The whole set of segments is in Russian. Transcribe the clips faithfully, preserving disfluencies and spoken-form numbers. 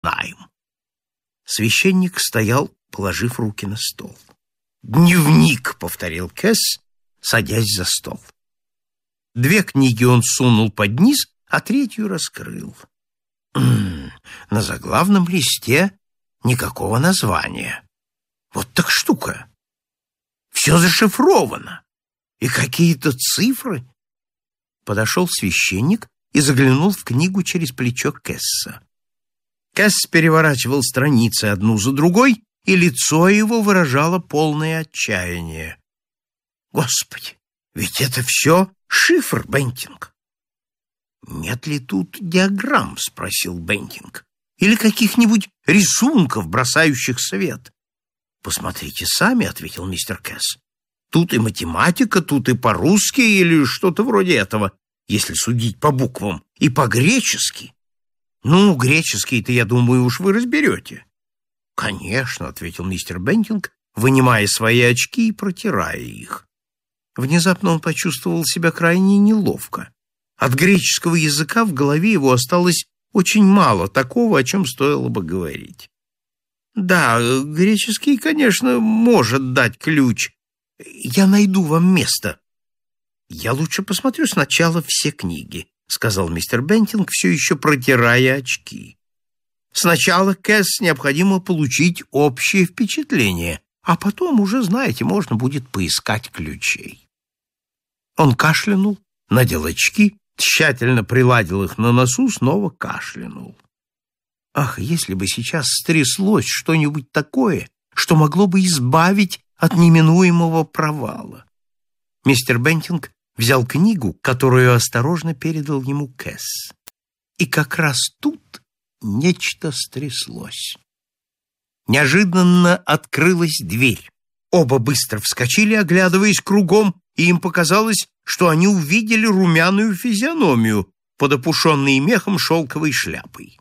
знаем». Священник стоял, положив руки на стол. «Дневник», — повторил Кэс, садясь за стол. Две книги он сунул под низ, а третью раскрыл. М-м, на заглавном листе никакого названия. Вот так штука. Все зашифровано. И какие-то цифры. Подошел священник и заглянул в книгу через плечо Кэсса. Кэс переворачивал страницы одну за другой, и лицо его выражало полное отчаяние. «Господи, ведь это все шифр, Бентинг!» «Нет ли тут диаграмм?» — спросил Бентинг. «Или каких-нибудь рисунков, бросающих свет?» «Посмотрите сами», — ответил мистер Кэс. «Тут и математика, тут и по-русски или что-то вроде этого, если судить по буквам, и по-гречески. Ну, греческий-то, я думаю, уж вы разберете». «Конечно», — ответил мистер Бентинг, вынимая свои очки и протирая их. Внезапно он почувствовал себя крайне неловко. От греческого языка в голове его осталось очень мало такого, о чем стоило бы говорить. «Да, греческий, конечно, может дать ключ. Я найду вам место». «Я лучше посмотрю сначала все книги», — сказал мистер Бентинг, все еще протирая очки. «Сначала, Кэс, необходимо получить общее впечатление, а потом уже, знаете, можно будет поискать ключей». Он кашлянул, надел очки, тщательно приладил их на носу, снова кашлянул. Ах, если бы сейчас стряслось что-нибудь такое, что могло бы избавить от неминуемого провала. Мистер Бентинг взял книгу, которую осторожно передал ему Кэс. И как раз тут нечто стряслось. Неожиданно открылась дверь. Оба быстро вскочили, оглядываясь кругом, и им показалось, что они увидели румяную физиономию под опушенной мехом шелковой шляпой.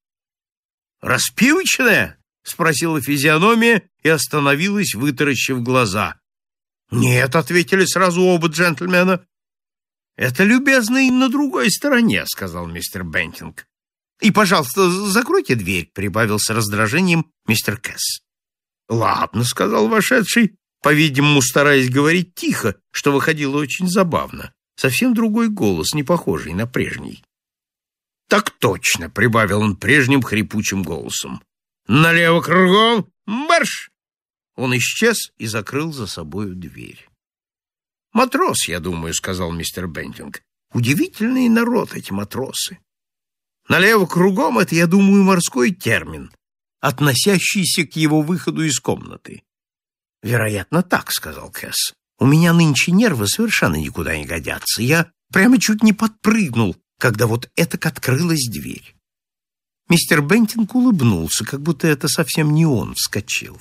«Распивочная?» — спросила физиономия и остановилась, вытаращив глаза. «Нет», — ответили сразу оба джентльмена. «Это, любезный, на другой стороне», — сказал мистер Бентинг. «И, пожалуйста, закройте дверь», — прибавил с раздражением мистер Кэс. «Ладно», — сказал вошедший, по-видимому, стараясь говорить тихо, что выходило очень забавно. Совсем другой голос, не похожий на прежний. «Так точно», — прибавил он прежним хрипучим голосом. «Налево кругом! Марш!» Он исчез и закрыл за собою дверь. «Матрос, я думаю», — сказал мистер Бентинг. «Удивительный народ эти матросы. Налево кругом — это, я думаю, морской термин, относящийся к его выходу из комнаты». «Вероятно, так», — сказал Кэс. «У меня нынче нервы совершенно никуда не годятся. Я прямо чуть не подпрыгнул, когда вот этак открылась дверь». Мистер Бентинг улыбнулся, как будто это совсем не он вскочил.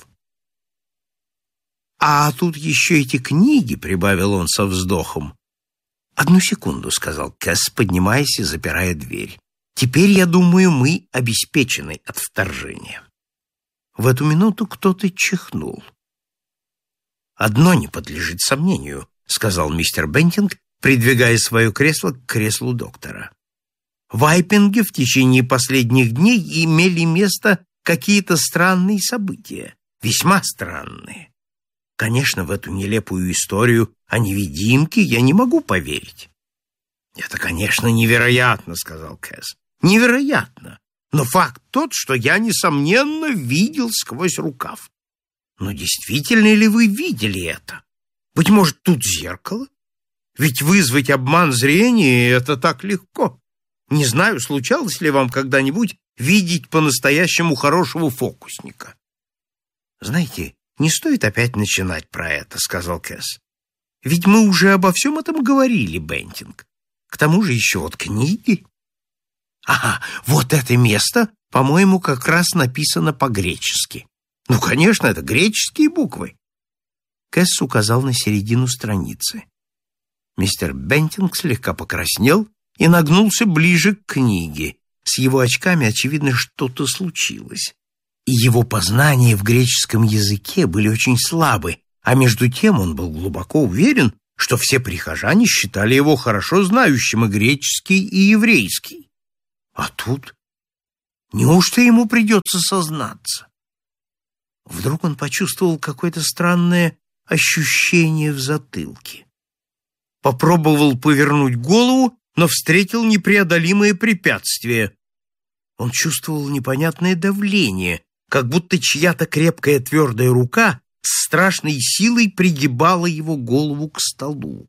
«А тут еще эти книги», — прибавил он со вздохом. «Одну секунду», — сказал Кэс, поднимаясь и запирая дверь. «Теперь, я думаю, мы обеспечены от вторжения». В эту минуту кто-то чихнул. «Одно не подлежит сомнению», — сказал мистер Бентинг, придвигая свое кресло к креслу доктора. «В Айпинге в течение последних дней имели место какие-то странные события, весьма странные. Конечно, в эту нелепую историю о невидимке я не могу поверить». «Это, конечно, невероятно», — сказал Кэс. «Невероятно. Но факт тот, что я, несомненно, видел сквозь рукав». «Но действительно ли вы видели это? Быть может, тут зеркало? Ведь вызвать обман зрения — это так легко. Не знаю, случалось ли вам когда-нибудь видеть по-настоящему хорошего фокусника». «Знаете, не стоит опять начинать про это», — сказал Кэс. «Ведь мы уже обо всем этом говорили, Бентинг. К тому же еще вот книги». «Ага, вот это место, по-моему, как раз написано по-гречески». «Ну, конечно, это греческие буквы». Кэс указал на середину страницы. Мистер Бентинг слегка покраснел и нагнулся ближе к книге. С его очками, очевидно, что-то случилось. И его познания в греческом языке были очень слабы, а между тем он был глубоко уверен, что все прихожане считали его хорошо знающим и греческий, и еврейский. А тут Неужто ему придется сознаться? Вдруг он почувствовал какое-то странное ощущение в затылке. Попробовал повернуть голову, но встретил непреодолимое препятствие. Он чувствовал непонятное давление, как будто чья-то крепкая твердая рука с страшной силой пригибала его голову к столу.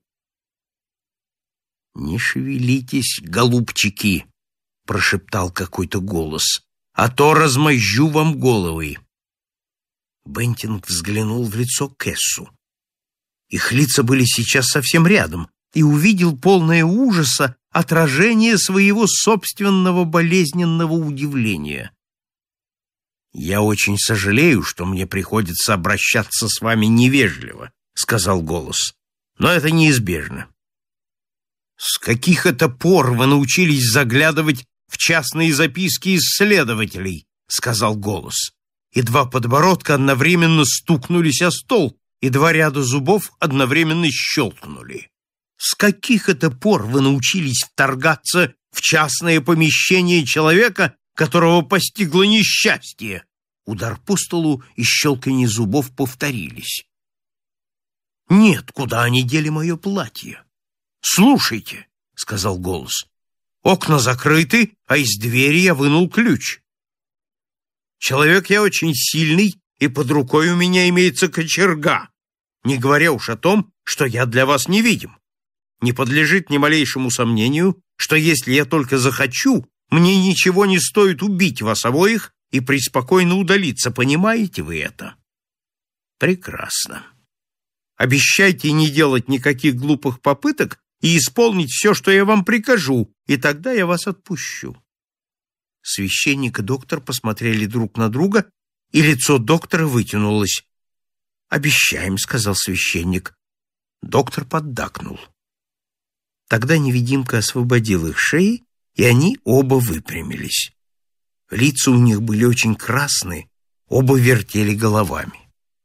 «Не шевелитесь, голубчики!» — прошептал какой-то голос. «А то размозжу вам головы!» Бентинг взглянул в лицо Кэссу. Их лица были сейчас совсем рядом, и увидел полное ужаса отражение своего собственного болезненного удивления. «Я очень сожалею, что мне приходится обращаться с вами невежливо», — сказал голос. «Но это неизбежно». «С каких это пор вы научились заглядывать в частные записки исследователей?» — сказал голос. И два подбородка одновременно стукнулись о стол, и два ряда зубов одновременно щелкнули. «С каких это пор вы научились вторгаться в частное помещение человека, которого постигло несчастье?» Удар по столу и щелканье зубов повторились. «Нет, куда они дели мое платье?» «Слушайте», — сказал голос, — «окна закрыты, а из двери я вынул ключ. Человек я очень сильный, и под рукой у меня имеется кочерга, не говоря уж о том, что я для вас невидим. Не подлежит ни малейшему сомнению, что если я только захочу, мне ничего не стоит убить вас обоих и преспокойно удалиться. Понимаете вы это?» «Прекрасно. Обещайте не делать никаких глупых попыток и исполнить все, что я вам прикажу, и тогда я вас отпущу». Священник и доктор посмотрели друг на друга, и лицо доктора вытянулось. «Обещаем», — сказал священник. Доктор поддакнул. Тогда невидимка освободил их шеи, и они оба выпрямились. Лица у них были очень красные, оба вертели головами.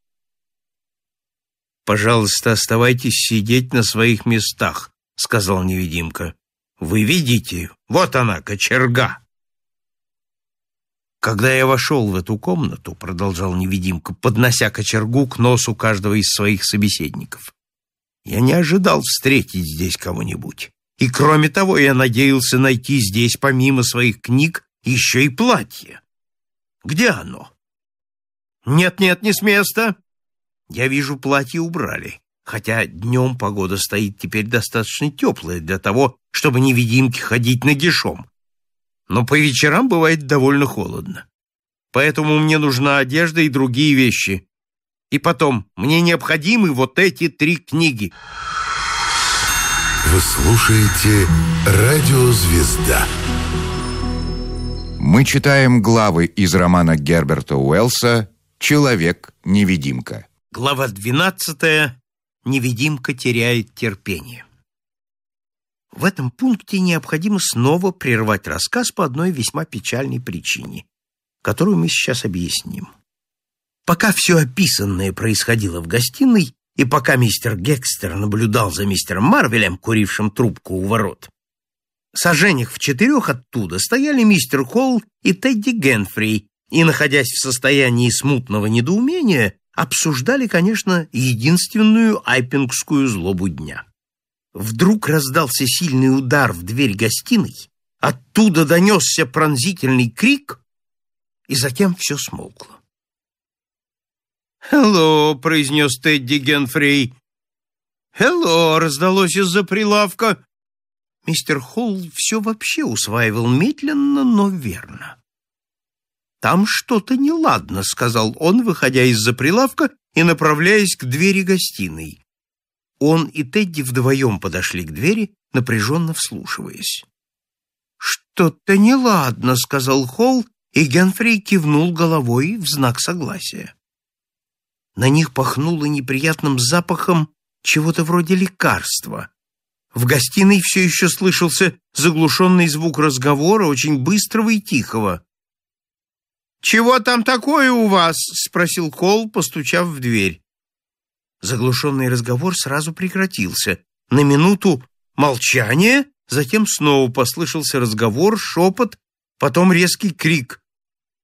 «Пожалуйста, оставайтесь сидеть на своих местах», — сказал невидимка. «Вы видите? Вот она, кочерга». «Когда я вошел в эту комнату», — продолжал невидимка, поднося кочергу к носу каждого из своих собеседников, «я не ожидал встретить здесь кого-нибудь. И кроме того, я надеялся найти здесь, помимо своих книг, еще и платье. Где оно?» «Нет-нет, не с места. Я вижу, платье убрали, хотя днем погода стоит теперь достаточно теплая для того, чтобы невидимки ходить нагишом. Но по вечерам бывает довольно холодно. Поэтому мне нужна одежда и другие вещи. И потом, мне необходимы вот эти три книги». Вы слушаете «Радио Звезда». Мы читаем главы из романа Герберта Уэллса «Человек-невидимка». Глава двенадцатая. Невидимка теряет терпение. В этом пункте необходимо снова прервать рассказ по одной весьма печальной причине, которую мы сейчас объясним. Пока все описанное происходило в гостиной, и пока мистер Гекстер наблюдал за мистером Марвелем, курившим трубку у ворот, саженях в четырех оттуда стояли мистер Холл и Тедди Генфри, и, находясь в состоянии смутного недоумения, обсуждали, конечно, единственную айпингскую злобу дня. Вдруг раздался сильный удар в дверь гостиной, оттуда донесся пронзительный крик, и затем все смолкло. «Хелло!» — произнес Тедди Генфрей. «Хелло!» — раздалось из-за прилавка. Мистер Холл все вообще усваивал медленно, но верно. «Там что-то неладно», — сказал он, выходя из-за прилавка и направляясь к двери гостиной. Он и Тедди вдвоем подошли к двери, напряженно вслушиваясь. «Что-то неладно», — сказал Холл, и Генфрей кивнул головой в знак согласия. На них пахнуло неприятным запахом чего-то вроде лекарства. В гостиной все еще слышался заглушенный звук разговора, очень быстрого и тихого. «Чего там такое у вас?» — спросил Холл, постучав в дверь. Заглушенный разговор сразу прекратился. На минуту молчание, затем снова послышался разговор, шепот, потом резкий крик.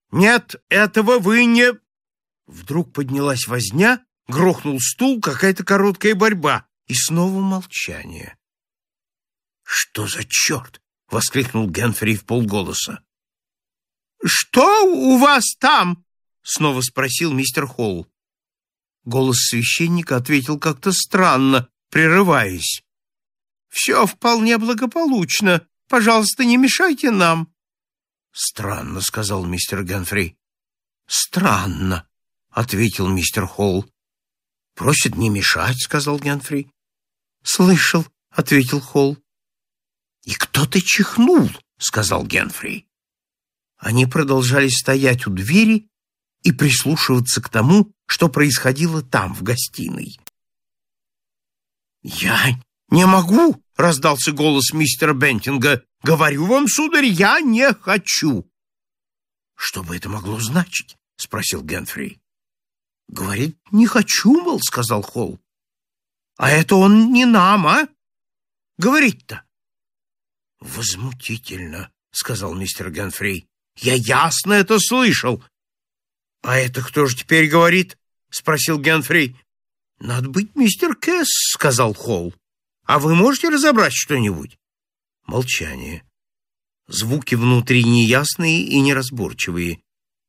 Нет, этого вы не...» Вдруг поднялась возня, грохнул стул, какая-то короткая борьба, и снова молчание. «Что за черт?» — воскликнул Генфри вполголоса. «Что у вас там?» — снова спросил мистер Холл. Голос священника ответил как-то странно, прерываясь. «Все вполне благополучно. Пожалуйста, не мешайте нам». «Странно», — сказал мистер Генфри. «Странно», — ответил мистер Холл. «Просит не мешать», — сказал Генфри. «Слышал», — ответил Холл. «И кто-то чихнул», — сказал Генфри. Они продолжали стоять у двери и прислушиваться к тому, что происходило там, в гостиной. «Я не могу», — раздался голос мистера Бентинга. «Говорю вам, сударь, я не хочу». «Что бы это могло значить?» — спросил Генфри. «Говорит, не хочу, мол», — сказал Холл. «А это он не нам, а? Говорит-то». «Возмутительно», — сказал мистер Генфри. «Я ясно это слышал». «А это кто же теперь говорит?» — спросил Генфри. «Надо быть мистер Кэс», — сказал Холл. «А вы можете разобрать что-нибудь?» Молчание. Звуки внутри неясные и неразборчивые.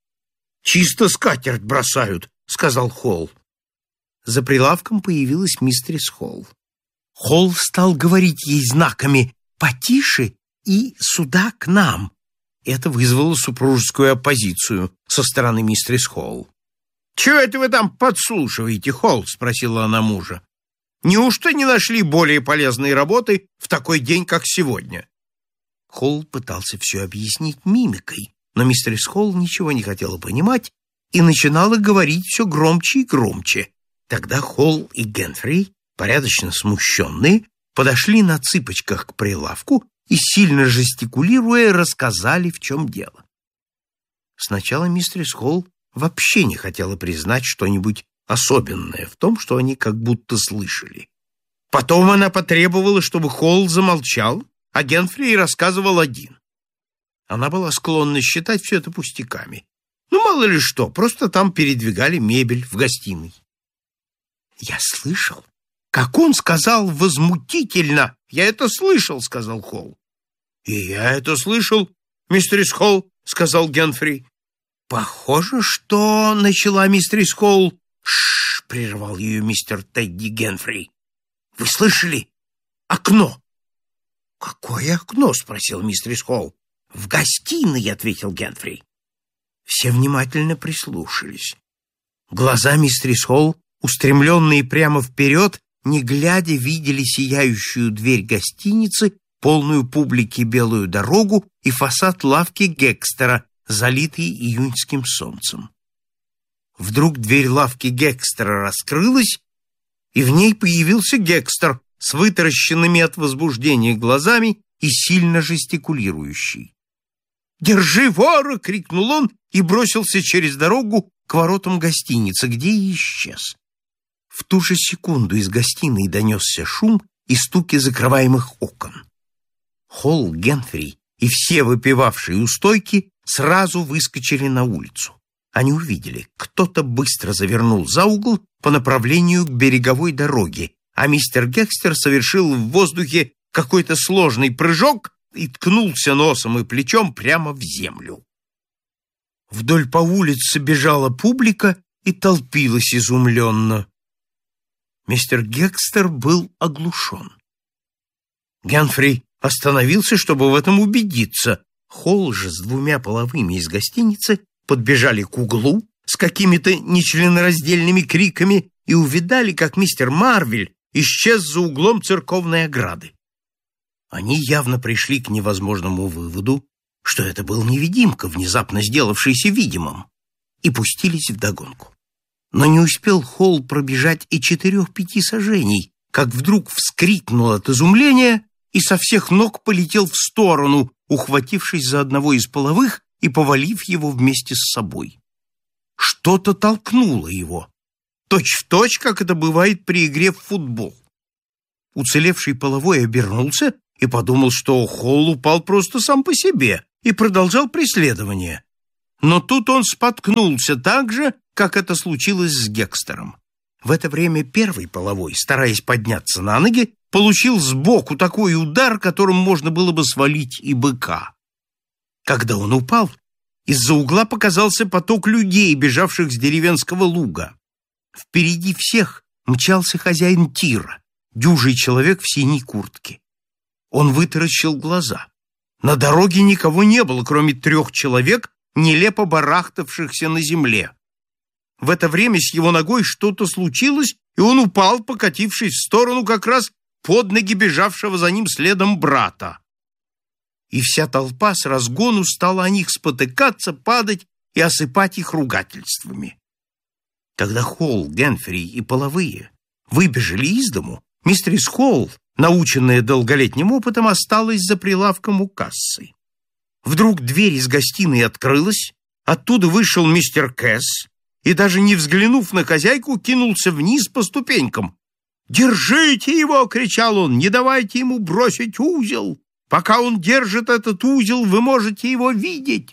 «Чисто скатерть бросают», — сказал Холл. За прилавком появилась мистерис Холл. Холл стал говорить ей знаками «потише» и «сюда к нам». Это вызвало супружескую оппозицию со стороны мистерис Холл. «Чего это вы там подслушиваете, Холл?» — спросила она мужа. «Неужто не нашли более полезной работы в такой день, как сегодня?» Холл пытался все объяснить мимикой, но мистерис Холл ничего не хотела понимать и начинала говорить все громче и громче. Тогда Холл и Генфри, порядочно смущенные, подошли на цыпочках к прилавку и, сильно жестикулируя, рассказали, в чем дело. Сначала мистерис Холл вообще не хотела признать что-нибудь особенное в том, что они как будто слышали. Потом она потребовала, чтобы Холл замолчал, а Генфри рассказывал один. Она была склонна считать все это пустяками. Ну, мало ли что, просто там передвигали мебель в гостиной. «Я слышал, как он сказал возмутительно. Я это слышал», — сказал Холл. «И я это слышал, мистерис Холл», — сказал Генфри. «Похоже, что...» — начала мистерис Холл. «Ш-ш-ш», — прервал ее мистер Тедди Генфри. «Вы слышали? Окно!» «Какое окно?» — спросил мистерис Холл. «В гостиной», — ответил Генфри. Все внимательно прислушались. Глаза мистерис Холл, устремленные прямо вперед, не глядя, видели сияющую дверь гостиницы, полную публики белую дорогу и фасад лавки Гекстера, залитый июньским солнцем. Вдруг дверь лавки Гекстера раскрылась, и в ней появился Гекстер с вытаращенными от возбуждения глазами и сильно жестикулирующий. «Держи вора!» — крикнул он и бросился через дорогу к воротам гостиницы, где и исчез. В ту же секунду из гостиной донесся шум и стуки закрываемых окон. Холл, Генфри и все выпивавшие у стойки сразу выскочили на улицу. Они увидели, кто-то быстро завернул за угол по направлению к береговой дороге, а мистер Гекстер совершил в воздухе какой-то сложный прыжок и ткнулся носом и плечом прямо в землю. Вдоль по улице бежала публика и толпилась изумленно. Мистер Гекстер был оглушен. Генфри остановился, чтобы в этом убедиться. Холл же с двумя половыми из гостиницы подбежали к углу с какими-то нечленораздельными криками и увидали, как мистер Марвель исчез за углом церковной ограды. Они явно пришли к невозможному выводу, что это был невидимка, внезапно сделавшийся видимым, и пустились вдогонку. Но не успел Холл пробежать и четырех-пяти саженей, как вдруг вскрикнул от изумления и со всех ног полетел в сторону, ухватившись за одного из половых и повалив его вместе с собой. Что-то толкнуло его, точь-в-точь, как это бывает при игре в футбол. Уцелевший половой обернулся и подумал, что Холл упал просто сам по себе, и продолжал преследование. Но тут он споткнулся так же, как это случилось с Гекстером. В это время первый половой, стараясь подняться на ноги, получил сбоку такой удар, которым можно было бы свалить и быка. Когда он упал, из-за угла показался поток людей, бежавших с деревенского луга. Впереди всех мчался хозяин тира, дюжий человек в синей куртке. Он вытаращил глаза. На дороге никого не было, кроме трех человек, нелепо барахтавшихся на земле. В это время с его ногой что-то случилось, и он упал, покатившись в сторону как раз под ноги бежавшего за ним следом брата. И вся толпа с разгону стала о них спотыкаться, падать и осыпать их ругательствами. Когда Холл, Генфри и половые выбежали из дому, мистерис Холл, наученная долголетним опытом, осталась за прилавком у кассы. Вдруг дверь из гостиной открылась, оттуда вышел мистер Кэс и, даже не взглянув на хозяйку, кинулся вниз по ступенькам. «Держите его!» — кричал он. «Не давайте ему бросить узел! Пока он держит этот узел, вы можете его видеть!»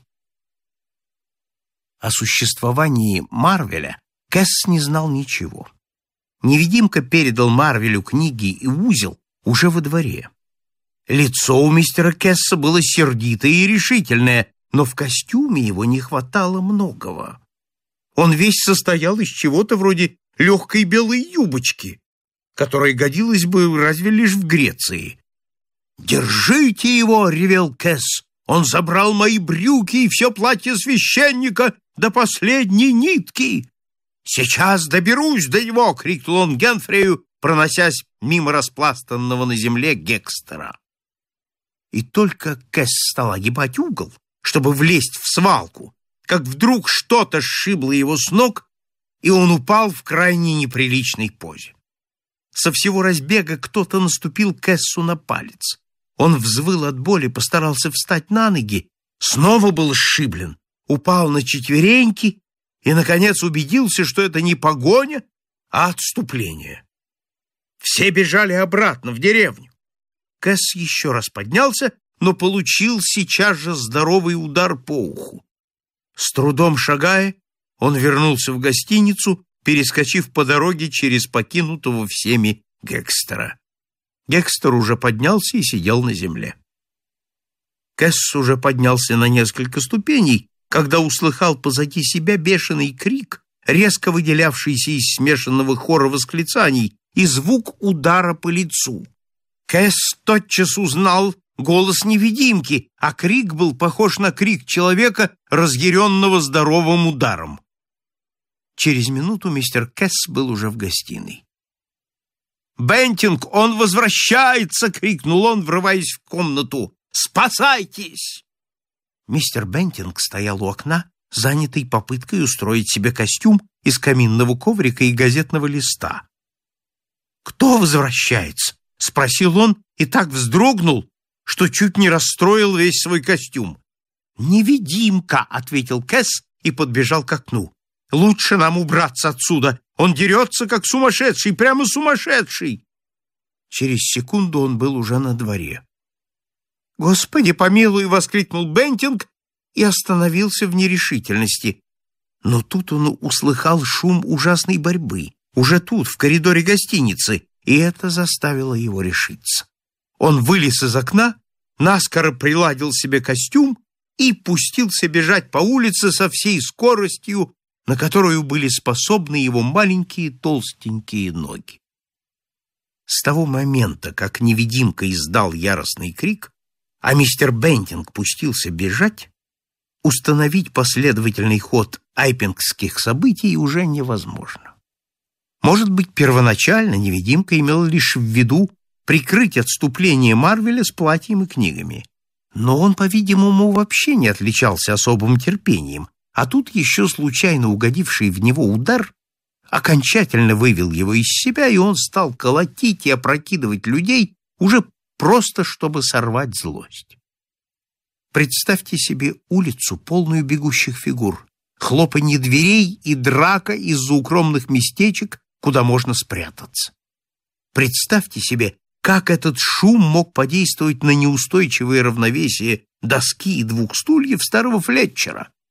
О существовании Марвеля Кэс не знал ничего. Невидимка передал Марвелю книги и узел уже во дворе. Лицо у мистера Кэсса было сердитое и решительное, но в костюме его не хватало многого. Он весь состоял из чего-то вроде легкой белой юбочки, которая годилась бы разве лишь в Греции. «Держите его!» — ревел Кэс. «Он забрал мои брюки и все платье священника до последней нитки!» «Сейчас доберусь до него!» — крикнул он Генфрею, проносясь мимо распластанного на земле Гекстера. И только Кэс стал огибать угол, чтобы влезть в свалку, как вдруг что-то сшибло его с ног, и он упал в крайне неприличной позе. Со всего разбега кто-то наступил Кэссу на палец. Он взвыл от боли, постарался встать на ноги, снова был сшиблен, упал на четвереньки и, наконец, убедился, что это не погоня, а отступление. Все бежали обратно в деревню. Кэс еще раз поднялся, но получил сейчас же здоровый удар по уху. С трудом шагая, он вернулся в гостиницу, перескочив по дороге через покинутого всеми Гекстера. Гекстер уже поднялся и сидел на земле. Кэс уже поднялся на несколько ступеней, когда услыхал позади себя бешеный крик, резко выделявшийся из смешанного хора восклицаний, и звук удара по лицу. Кэс тотчас узнал голос невидимки, а крик был похож на крик человека, разъяренного здоровым ударом. Через минуту мистер Кэс был уже в гостиной. «Бентинг, он возвращается!» — крикнул он, врываясь в комнату. «Спасайтесь!» Мистер Бентинг стоял у окна, занятый попыткой устроить себе костюм из каминного коврика и газетного листа. «Кто возвращается?» — спросил он и так вздрогнул, что чуть не расстроил весь свой костюм. «Невидимка!» — ответил Кэс и подбежал к окну. «Лучше нам убраться отсюда. Он дерется, как сумасшедший, прямо сумасшедший!» Через секунду он был уже на дворе. «Господи помилуй!» — воскликнул Бентинг и остановился в нерешительности. Но тут он услыхал шум ужасной борьбы, уже тут, в коридоре гостиницы, и это заставило его решиться. Он вылез из окна, наскоро приладил себе костюм и пустился бежать по улице со всей скоростью, на которую были способны его маленькие толстенькие ноги. С того момента, как невидимка издал яростный крик, а мистер Бентинг пустился бежать, установить последовательный ход айпингских событий уже невозможно. Может быть, первоначально невидимка имел лишь в виду прикрыть отступление Марвеля с платьем и книгами, но он, по-видимому, вообще не отличался особым терпением, а тут еще случайно угодивший в него удар окончательно вывел его из себя, и он стал колотить и опрокидывать людей уже просто, чтобы сорвать злость. Представьте себе улицу, полную бегущих фигур, хлопанье дверей и драка из-за укромных местечек, куда можно спрятаться. Представьте себе, как этот шум мог подействовать на неустойчивое равновесие доски и двух стульев старого Флетчера.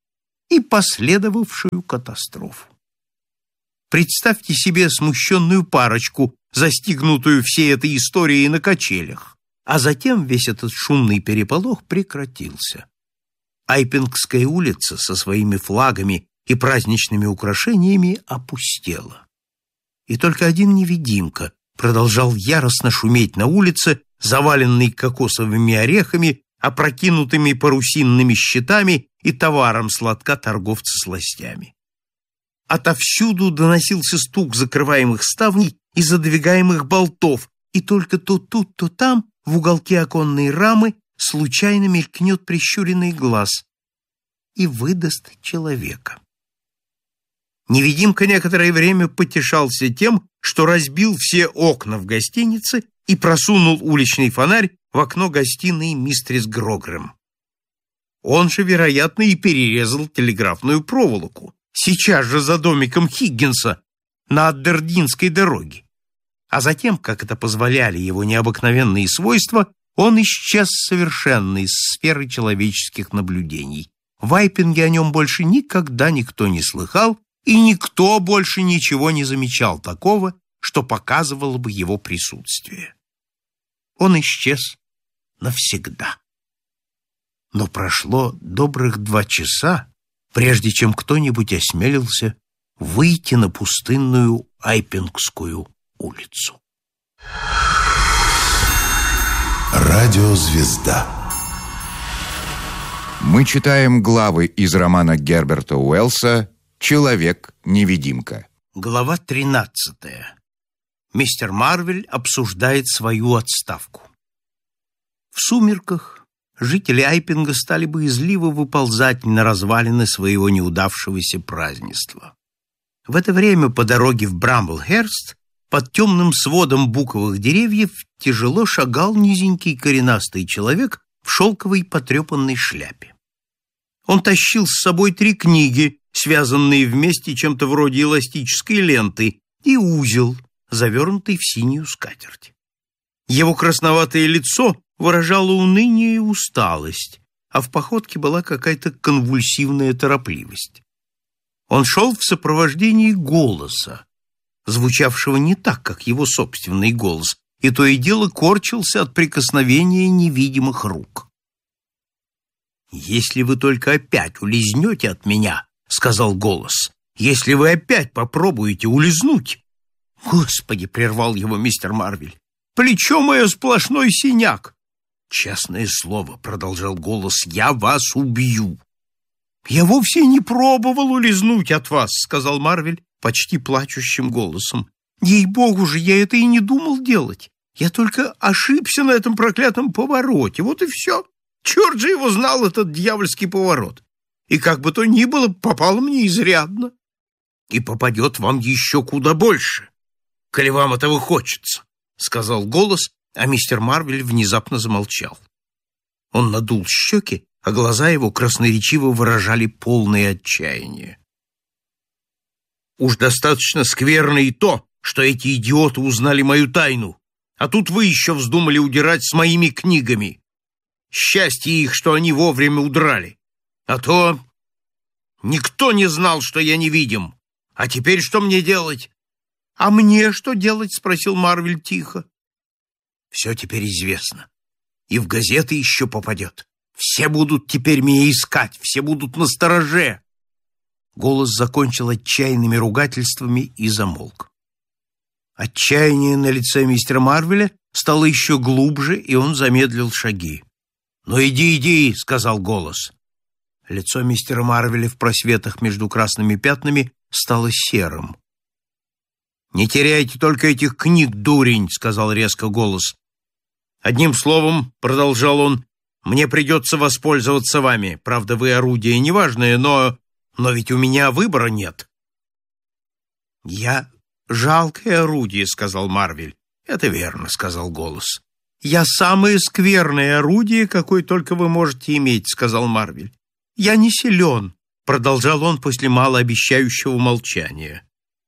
и последовавшую катастрофу. Представьте себе смущенную парочку, застигнутую всей этой историей на качелях, а затем весь этот шумный переполох прекратился. Айпингская улица со своими флагами и праздничными украшениями опустела. И только один невидимка продолжал яростно шуметь на улице, заваленный кокосовыми орехами, опрокинутыми парусинными щитами и товаром сладка торговца сластями. Отовсюду доносился стук закрываемых ставней и задвигаемых болтов, и только то тут, то там, в уголке оконной рамы, случайно мелькнет прищуренный глаз и выдаст человека. Невидимка некоторое время потешался тем, что разбил все окна в гостинице и просунул уличный фонарь в окно гостиной мистерис Грогрэм. Он же, вероятно, и перерезал телеграфную проволоку, сейчас же за домиком Хиггинса на Абердинской дороге. А затем, как это позволяли его необыкновенные свойства, он исчез совершенно из сферы человеческих наблюдений. В Айпинге о нем больше никогда никто не слыхал, и никто больше ничего не замечал такого, что показывало бы его присутствие. Он исчез навсегда. Но прошло добрых два часа, прежде чем кто-нибудь осмелился выйти на пустынную Айпингскую улицу. Радиозвезда. Мы читаем главы из романа Герберта Уэллса «Человек-невидимка». Глава тринадцатая. Мистер Марвель обсуждает свою отставку. В сумерках жители Айпинга стали боязливо выползать на развалины своего неудавшегося празднества. В это время по дороге в Брамблхерст под темным сводом буковых деревьев тяжело шагал низенький коренастый человек в шелковой потрепанной шляпе. Он тащил с собой три книги, связанные вместе чем-то вроде эластической ленты, и узел, завернутый в синюю скатерть. Его красноватое лицо выражало уныние и усталость, а в походке была какая-то конвульсивная торопливость. Он шел в сопровождении голоса, звучавшего не так, как его собственный голос, и то и дело корчился от прикосновения невидимых рук. «Если вы только опять улизнете от меня, — сказал голос, — если вы опять попробуете улизнуть...» «Господи!» — прервал его мистер Марвель. «Плечо мое сплошной синяк!» «Честное слово, — продолжал голос, — я вас убью!» «Я вовсе не пробовал улизнуть от вас, — сказал Марвель почти плачущим голосом. Ей-богу же, я это и не думал делать. Я только ошибся на этом проклятом повороте, вот и все. Черт же его знал, этот дьявольский поворот. И как бы то ни было, попало мне изрядно. И попадет вам еще куда больше, коли вам этого хочется, — сказал голос, а мистер Марвель внезапно замолчал. Он надул щеки, а глаза его красноречиво выражали полное отчаяние. «Уж достаточно скверно и то, что эти идиоты узнали мою тайну, а тут вы еще вздумали удирать с моими книгами. Счастье их, что они вовремя удрали. А то никто не знал, что я невидим. А теперь что мне делать?» «А мне что делать?» — спросил Марвель тихо. «Все теперь известно. И в газеты еще попадет. Все будут теперь меня искать, все будут настороже». Голос закончил отчаянными ругательствами и замолк. Отчаяние на лице мистера Марвеля стало еще глубже, и он замедлил шаги. «Ну иди, иди», — сказал голос. Лицо мистера Марвеля в просветах между красными пятнами стало серым. «Не теряйте только этих книг, дурень», — сказал резко голос. «Одним словом, — продолжал он, — мне придется воспользоваться вами. Правда, вы орудие неважное, но... но ведь у меня выбора нет». «Я жалкое орудие», — сказал Марвель. «Это верно», — сказал голос. «Я самое скверное орудие, какое только вы можете иметь», — сказал Марвель. «Я не силен», — продолжал он после малообещающего молчания.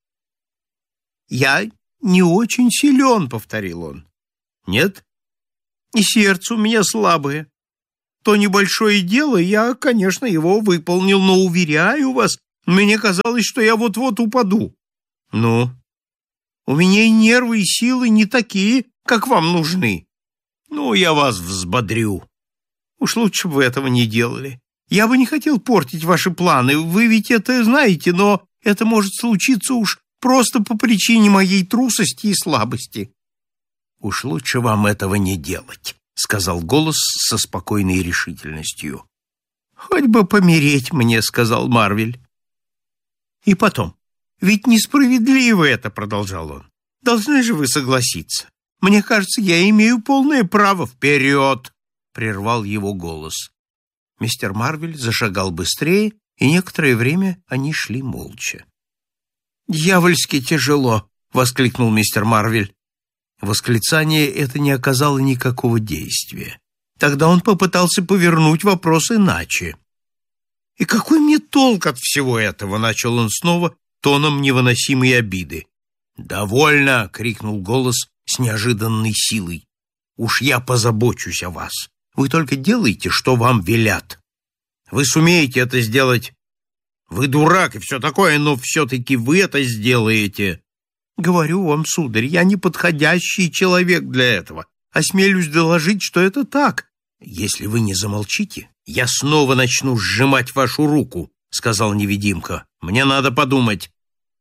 «Я не очень силен», — повторил он. «Нет? И сердце у меня слабое. то небольшое дело, я, конечно, его выполнил, но, уверяю вас, мне казалось, что я вот-вот упаду. Ну, у меня и нервы, и силы не такие, как вам нужны. Ну, я вас взбодрю. Уж лучше бы вы этого не делали. Я бы не хотел портить ваши планы, вы ведь это знаете, но это может случиться уж просто по причине моей трусости и слабости. Уж лучше вам этого не делать, сказал голос со спокойной решительностью. Хоть бы помереть мне, сказал Марвель. И потом, ведь несправедливо это, продолжал он. Должны же вы согласиться. Мне кажется, я имею полное право. Вперед! Прервал его голос. Мистер Марвель зашагал быстрее, и некоторое время они шли молча. «Дьявольски тяжело!» — воскликнул мистер Марвель. Восклицание это не оказало никакого действия. Тогда он попытался повернуть вопрос иначе. «И какой мне толк от всего этого?» — начал он снова тоном невыносимой обиды. «Довольно!» — крикнул голос с неожиданной силой. «Уж я позабочусь о вас. Вы только делайте, что вам велят. Вы сумеете это сделать. Вы дурак и все такое, но все-таки вы это сделаете. Говорю вам, сударь, я не подходящий человек для этого. Осмелюсь доложить, что это так. Если вы не замолчите, я снова начну сжимать вашу руку», — сказал невидимка. «Мне надо подумать».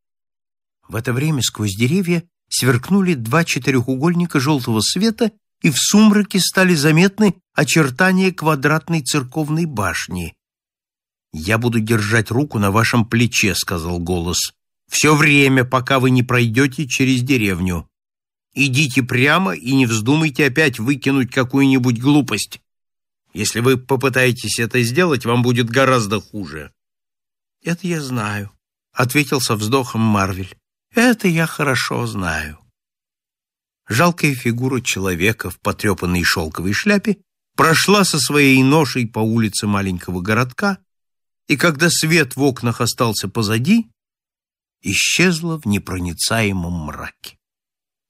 В это время сквозь деревья сверкнули два четырехугольника желтого света, и в сумраке стали заметны очертания квадратной церковной башни. «Я буду держать руку на вашем плече», — сказал голос, «все время, пока вы не пройдете через деревню. Идите прямо и не вздумайте опять выкинуть какую-нибудь глупость. Если вы попытаетесь это сделать, вам будет гораздо хуже». «Это я знаю», — ответил со вздохом Марвель. «Это я хорошо знаю». Жалкая фигура человека в потрепанной шелковой шляпе прошла со своей ношей по улице маленького городка, и когда свет в окнах остался позади, исчезла в непроницаемом мраке.